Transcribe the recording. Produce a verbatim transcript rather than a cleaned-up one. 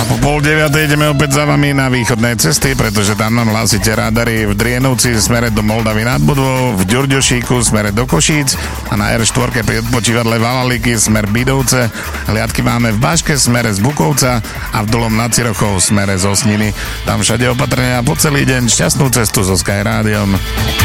po pol deviatej ideme opäť za vami na východnej cesty, pretože tam nám hlásite rádary v Drienovci smere do Moldavy nad Budvou, v Ďurďošíku smere do Košíc a na er štyri pri odpočívadle Valaliky smer Bidovce. Hliadky máme v Baške smere z Bukovca a v Dolom nad Cirochou smere z Osniny. Tam všade opatrenia po celý deň. Šťastnú cestu so Sky Rádiom.